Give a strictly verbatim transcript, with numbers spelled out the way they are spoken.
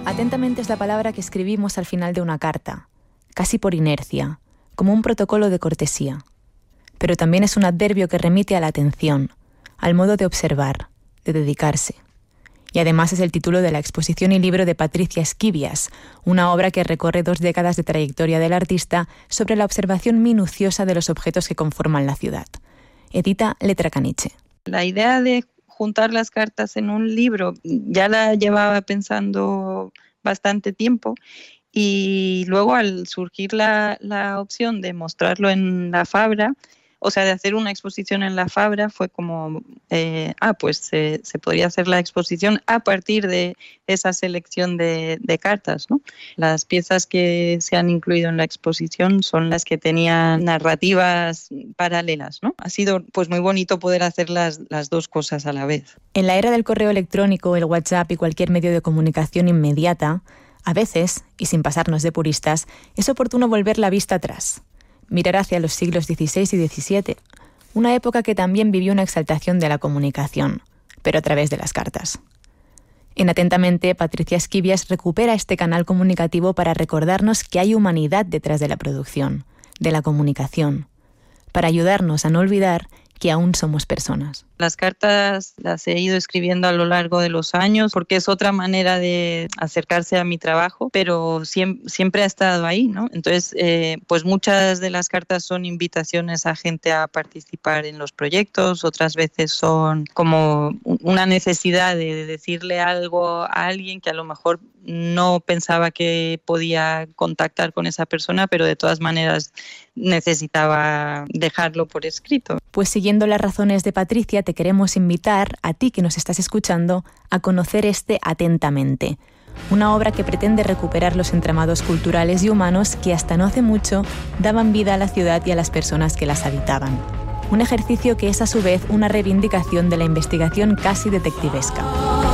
Atentamente es la palabra que escribimos al final de una carta, casi por inercia, como un protocolo de cortesía. Pero también es un adverbio que remite a la atención, al modo de observar, de dedicarse. Y además es el título de la exposición y libro de Patricia Esquivias, una obra que recorre dos décadas de trayectoria del artista sobre la observación minuciosa de los objetos que conforman la ciudad. Edita Letra Caniche. La idea de juntar las cartas en un libro ya la llevaba pensando bastante tiempo, y luego al surgir la, la opción de mostrarlo en la Fabra, o sea, de hacer una exposición en la Fabra, fue como, eh, ah, pues se, se podría hacer la exposición a partir de esa selección de, de cartas, ¿no? Las piezas que se han incluido en la exposición son las que tenían narrativas paralelas, ¿no? Ha sido pues muy bonito poder hacer las, las dos cosas a la vez. En la era del correo electrónico, el WhatsApp y cualquier medio de comunicación inmediata, a veces, y sin pasarnos de puristas, es oportuno volver la vista atrás. Mirar hacia los siglos dieciséis y diecisiete, una época que también vivió una exaltación de la comunicación, pero a través de las cartas. En Atentamente, Patricia Esquivias recupera este canal comunicativo para recordarnos que hay humanidad detrás de la producción, de la comunicación, para ayudarnos a no olvidar que aún somos personas. Las cartas las he ido escribiendo a lo largo de los años porque es otra manera de acercarse a mi trabajo, pero siempre, siempre ha estado ahí, ¿no? Entonces, eh, pues muchas de las cartas son invitaciones a gente a participar en los proyectos, otras veces son como una necesidad de decirle algo a alguien que a lo mejor no pensaba que podía contactar con esa persona, pero de todas maneras necesitaba dejarlo por escrito. Pues siguiendo las razones de Patricia, te queremos invitar, a ti que nos estás escuchando, a conocer este Atentamente, una obra que pretende recuperar los entramados culturales y humanos que hasta no hace mucho daban vida a la ciudad y a las personas que las habitaban. Un ejercicio que es a su vez una reivindicación de la investigación casi detectivesca.